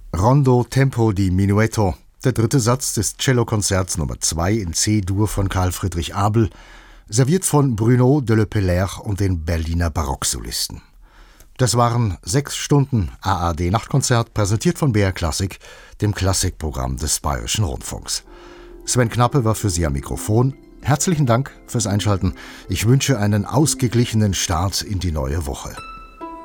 Rondo Tempo di Minuetto, der dritte Satz des Cellokonzerts Nummer 2 in C-Dur von Carl Friedrich Abel, serviert von Bruno de Le Pellaert und den Berliner Barocksolisten. Das waren 6 Stunden ARD-Nachtkonzert, präsentiert von BR Klassik, dem Klassikprogramm des Bayerischen Rundfunks. Sven Knappe war für Sie am Mikrofon. Herzlichen Dank fürs Einschalten. Ich wünsche einen ausgeglichenen Start in die neue Woche.